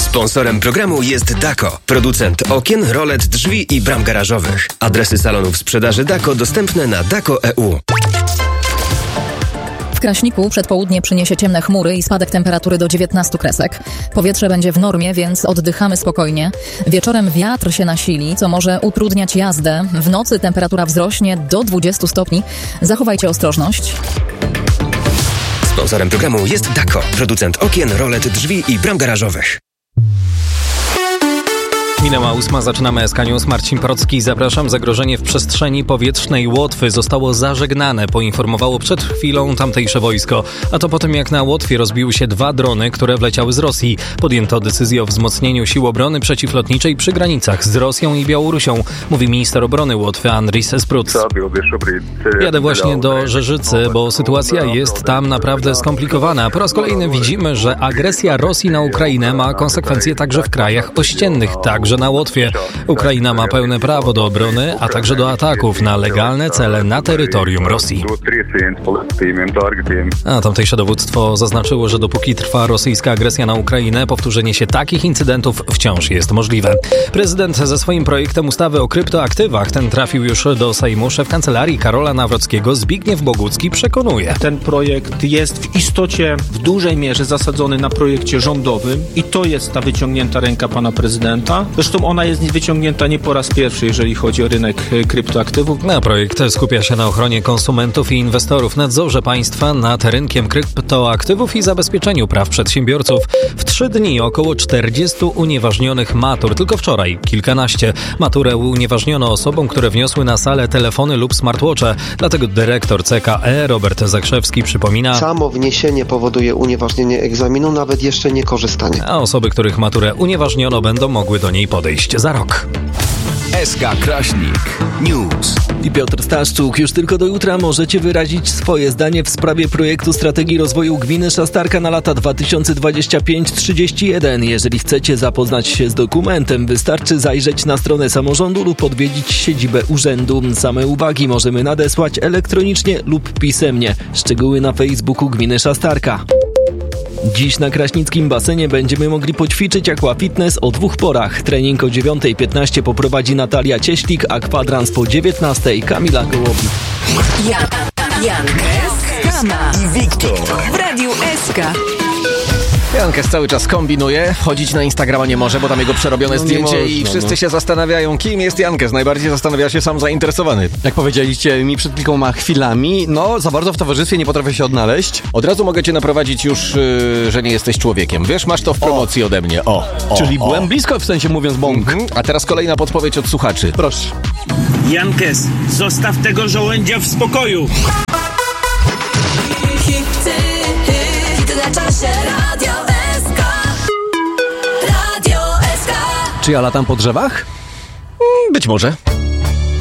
Sponsorem programu jest Dako, producent okien, rolet, drzwi i bram garażowych. Adresy salonów sprzedaży Dako dostępne na dako.eu. W Kraśniku przedpołudnie przyniesie ciemne chmury i spadek temperatury do 19 kresek. Powietrze będzie w normie, więc oddychamy spokojnie. Wieczorem wiatr się nasili, co może utrudniać jazdę. W nocy temperatura wzrośnie do 20 stopni. Zachowajcie ostrożność. Sponsorem programu jest Dako, producent okien, rolet, drzwi i bram garażowych. Minęła 8, zaczynamy SK News. Marcin Procki, zapraszam. Zagrożenie w przestrzeni powietrznej Łotwy zostało zażegnane, poinformowało przed chwilą tamtejsze wojsko. A to po tym, jak na Łotwie rozbiły się 2 drony, które wleciały z Rosji. Podjęto decyzję o wzmocnieniu sił obrony przeciwlotniczej przy granicach z Rosją i Białorusią, mówi minister obrony Łotwy Andris Spruc. Jadę właśnie do Żeżycy, bo sytuacja jest tam naprawdę skomplikowana. Po raz kolejny widzimy, że agresja Rosji na Ukrainę ma konsekwencje także w krajach ościennych, także na Łotwie. Ukraina ma pełne prawo do obrony, a także do ataków na legalne cele na terytorium Rosji. A tamtejsze dowództwo zaznaczyło, że dopóki trwa rosyjska agresja na Ukrainę, powtórzenie się takich incydentów wciąż jest możliwe. Prezydent ze swoim projektem ustawy o kryptoaktywach, ten trafił już do Sejmu. Szef kancelarii Karola Nawrockiego Zbigniew Bogucki przekonuje. Ten projekt jest w istocie w dużej mierze zasadzony na projekcie rządowym i to jest ta wyciągnięta ręka pana prezydenta. Zresztą ona jest wyciągnięta nie po raz pierwszy, jeżeli chodzi o rynek kryptoaktywów. Projekt skupia się na ochronie konsumentów i inwestorów, nadzorze państwa nad rynkiem kryptoaktywów i zabezpieczeniu praw przedsiębiorców. W 3 dni około 40 unieważnionych matur. Tylko wczoraj kilkanaście. Maturę unieważniono osobom, które wniosły na salę telefony lub smartwatche. Dlatego dyrektor CKE Robert Zakrzewski przypomina: samo wniesienie powoduje unieważnienie egzaminu, nawet jeszcze nie korzystanie. A osoby, których maturę unieważniono, będą mogły do niej podejść za rok. SK Kraśnik News. I Piotr Staszczuk. Już tylko do jutra możecie wyrazić swoje zdanie w sprawie projektu strategii rozwoju gminy Szastarka na lata 2025-31. Jeżeli chcecie zapoznać się z dokumentem, wystarczy zajrzeć na stronę samorządu lub odwiedzić siedzibę urzędu. Same uwagi możemy nadesłać elektronicznie lub pisemnie. Szczegóły na Facebooku gminy Szastarka. Dziś na kraśnickim basenie będziemy mogli poćwiczyć aquafitness o 2 porach. Trening o 9:15 poprowadzi Natalia Cieślik, a kwadrans po 19:00 Kamila Gołowik. Jankes, Kama i Wiktor w Radiu SK. Jankes cały czas kombinuje, wchodzić na Instagrama nie może, bo tam jego przerobione zdjęcie i wszyscy się zastanawiają, kim jest Jankes. Najbardziej zastanawia się sam zainteresowany. Jak powiedzieliście mi przed kilkoma chwilami, za bardzo w towarzystwie nie potrafię się odnaleźć. Od razu mogę cię naprowadzić już, że nie jesteś człowiekiem. Wiesz, masz to w promocji ode mnie. Czyli byłem blisko, w sensie mówiąc bąk. A teraz kolejna podpowiedź od słuchaczy. Proszę. Jankes, zostaw tego żołędzia w spokoju. Czy ja latam po drzewach? Być może.